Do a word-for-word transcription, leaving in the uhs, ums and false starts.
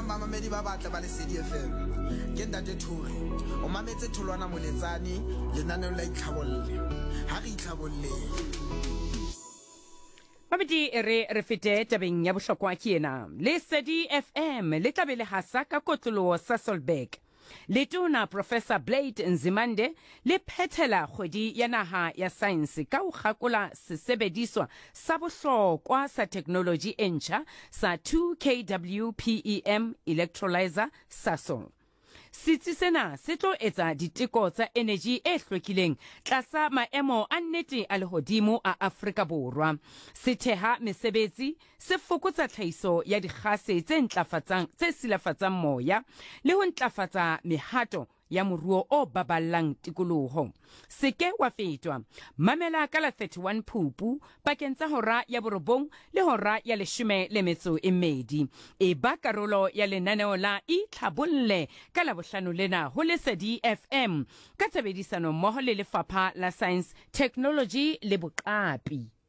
mamamedi ba batla ba le C D F M ke Ntate Thuri o mametse Tholwana Moletsane lenaneo la itlhabolle ha re itlhabolle Mabedi re re fete tabeng ya bohlokwa ke ena le C D F M le tlabele hasa ka kotlolo sa Solberg Letona Professor Blade Nzimande le phethela kgwedi ya naha ya science ka ho kgakola sesebediswa sa bohlokwa sa technology entjha sa two K W P E M electrolyzer Sasol. Sitsi sena se tlo etsa diteko tsa energy e hlwekileng tlasa maemo a nnete a lehodimo a Afrika Borwa. Se theha mesebetsi, se fokotsa tlhahiso ya dikgase tse ntlafatsang tse silafatsang moya le ho ntlafatsa mehato ya moruo o baballang tikoloho. Seke wa fetwa mamela ka la thirty-one Phupu pakeng tsa hora ya borobong le hora ya leshome le metso e mmedi. E ba karolo ya lenaneo la itlhabolle ka la bohlano lena ho le C D F M ka tshebedisano mmoho le Lefapha la Science, Technology le Boqapi.